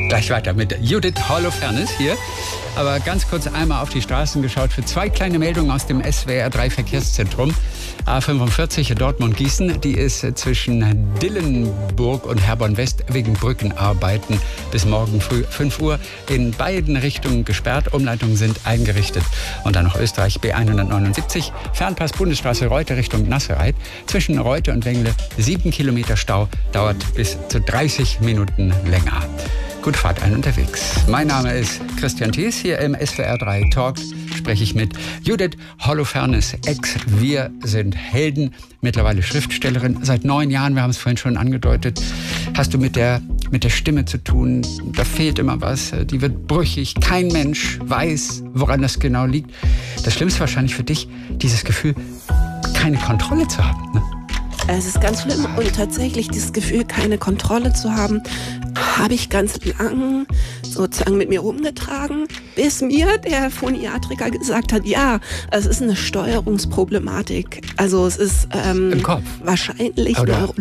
Gleich weiter mit Judith Holofernes hier. Aber ganz kurz einmal auf die Straßen geschaut für zwei kleine Meldungen aus dem SWR 3 Verkehrszentrum. A45 Dortmund-Gießen, die ist zwischen Dillenburg und Herborn-West wegen Brückenarbeiten bis morgen früh 5 Uhr in beiden Richtungen gesperrt. Umleitungen sind eingerichtet. Und dann noch Österreich B179, Fernpass Bundesstraße Reute Richtung Nassereit. Zwischen Reute und Wengle 7 Kilometer Stau, dauert bis zu 30 Minuten länger. Gute Fahrt ein unterwegs. Mein Name ist Christian Thies. Hier im SWR 3 Talks spreche ich mit Judith Holofernes, ex Wir sind Helden, mittlerweile Schriftstellerin. Seit 9 Jahren, wir haben es vorhin schon angedeutet, hast du mit der Stimme zu tun. Da fehlt immer was, die wird brüchig. Kein Mensch weiß, woran das genau liegt. Das Schlimmste wahrscheinlich für dich, dieses Gefühl, keine Kontrolle zu haben, ne? Es ist ganz schlimm und tatsächlich dieses Gefühl, keine Kontrolle zu haben, habe ich ganz lang sozusagen mit mir rumgetragen, bis mir der Phoniatriker gesagt hat, ja, es ist eine Steuerungsproblematik. Also es ist im Kopf wahrscheinlich